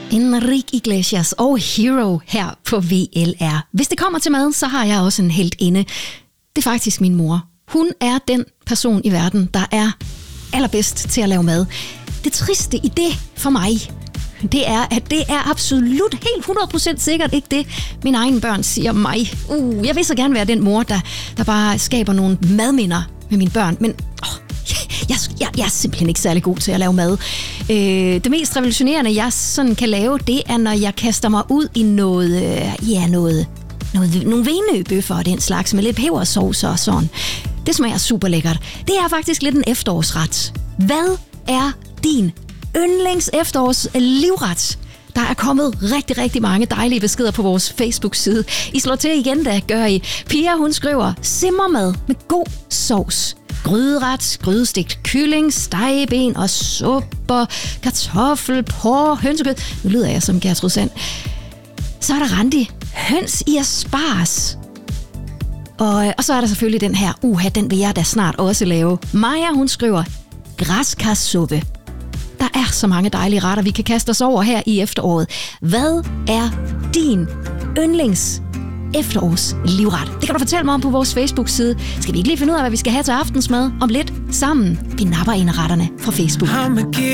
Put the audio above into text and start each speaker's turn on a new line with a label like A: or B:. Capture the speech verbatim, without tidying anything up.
A: Enrique Iglesias og Hero her på V L R. Hvis det kommer til mad, så har jeg også en helt inde. Det er faktisk min mor. Hun er den person i verden, der er allerbedst til at lave mad. Det triste i det for mig, det er, at det er absolut helt hundrede procent sikkert ikke det, mine egne børn siger mig. Uh, jeg vil så gerne være den mor, der, der bare skaber nogle madminder med mine børn, men oh, jeg, jeg, jeg er simpelthen ikke særlig god til at lave mad. Øh, det mest revolutionerende, jeg sådan kan lave, det er, når jeg kaster mig ud i noget, øh, ja, noget, noget, nogle venøbøffer og den slags, med lidt pebersauce og sådan. Det smager super lækkert. Det er faktisk lidt en efterårsret. Hvad er din yndlings efterårs livret? Der er kommet rigtig, rigtig mange dejlige beskeder på vores Facebook-side. I slår til igen, da gør I. Pia, hun skriver, simmermad med god sovs. Gryderet, grydestegt kylling, stegeben og supper, kartoffel, porre, hønsekød. Nu lyder jeg som Gertrud Sand. Så er der Randi. Høns i asparges. Og, og så er der selvfølgelig den her, uha, den vil jeg da snart også lave. Maja, hun skriver, græskarsuppe. Der er så mange dejlige retter, vi kan kaste os over her i efteråret. Hvad er din yndlings efterårslivret? Det kan du fortælle mig om på vores Facebook-side. Skal vi ikke lige finde ud af, hvad vi skal have til aftensmad om lidt sammen? Vi napper en af retterne fra Facebook.